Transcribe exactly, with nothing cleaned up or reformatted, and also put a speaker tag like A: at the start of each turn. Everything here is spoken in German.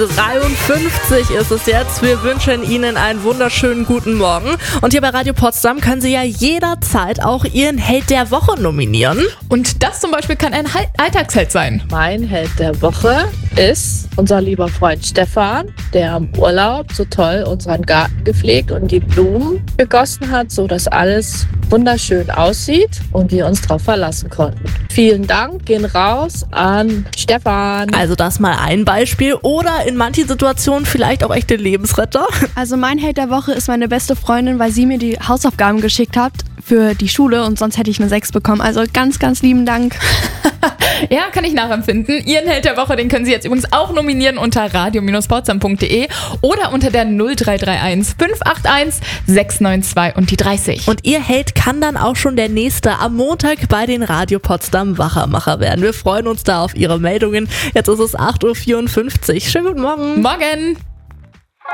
A: dreiundfünfzig ist es jetzt. Wir wünschen Ihnen einen wunderschönen guten Morgen. Und hier bei Radio Potsdam können Sie ja jederzeit auch Ihren Held der Woche nominieren.
B: Und das zum Beispiel kann ein Alltagsheld sein.
C: Mein Held der Woche ist unser lieber Freund Stefan, der im Urlaub so toll unseren Garten gepflegt und die Blumen gegossen hat, sodass alles wunderschön aussieht und wir uns darauf verlassen konnten. Vielen Dank, gehen raus an Stefan.
A: Also das mal ein Beispiel oder in manchen Situationen vielleicht auch echte Lebensretter.
D: Also mein Held der Woche ist meine beste Freundin, weil sie mir die Hausaufgaben geschickt hat für die Schule und sonst hätte ich eine sechs bekommen. Also ganz, ganz lieben Dank.
B: Ja, kann ich nachempfinden. Ihren Held der Woche, den können Sie jetzt übrigens auch nominieren unter radio Bindestrich potsdam punkt de oder unter der null drei drei eins fünf acht eins sechs neun zwei und die dreißig.
A: Und Ihr Held kann dann auch schon der nächste am Montag bei den Radio Potsdam Wachermacher werden. Wir freuen uns da auf Ihre Meldungen. Jetzt ist es acht Uhr vierundfünfzig. Schönen guten Morgen.
B: Morgen.